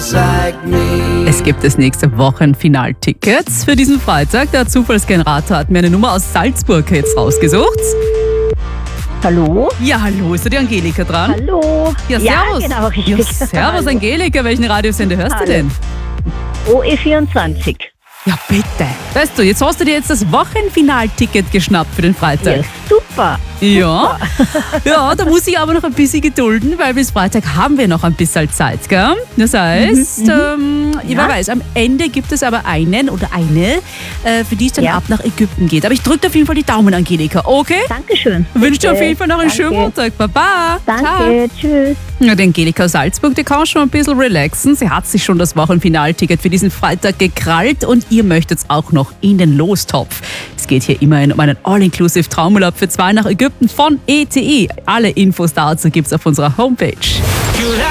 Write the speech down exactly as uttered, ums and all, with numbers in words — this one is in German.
girls like me. Es gibt das nächste Wochenfinaltickets für diesen Freitag. Der Zufallsgenerator hat mir eine Nummer aus Salzburg jetzt rausgesucht. Hallo? Ja, hallo, ist da die Angelika dran? Hallo? Ja, servus. genau, richtig. Ja, servus, Hallo. Angelika. Welchen Radiosender hörst Hallo. du denn? O E vierundzwanzig. Ja, bitte. Weißt du, jetzt hast du dir jetzt das Wochenfinalticket geschnappt für den Freitag. Ja, super. Ja. Ja, da muss ich aber noch ein bisschen gedulden, weil bis Freitag haben wir noch ein bisschen Zeit, gell? Das heißt, ähm, ich Ja. weiß, am Ende gibt es aber einen oder eine, äh, für die es dann Ja. ab nach Ägypten geht. Aber ich drücke auf jeden Fall die Daumen, Angelika, okay? Dankeschön. Wünsche dir auf Bitte. jeden Fall noch einen Danke. schönen Montag. Baba. Ciao. Danke, tschüss. Ja, die Angelika aus Salzburg, die kann schon ein bisschen relaxen. Sie hat sich schon das Wochenfinalticket für diesen Freitag gekrallt und ihr möchtet auch noch in den Lostopf. Es geht hier immerhin um einen All-Inclusive Traumurlaub für zwei nach Ägypten von E T E. Alle Infos dazu gibt's auf unserer Homepage. Could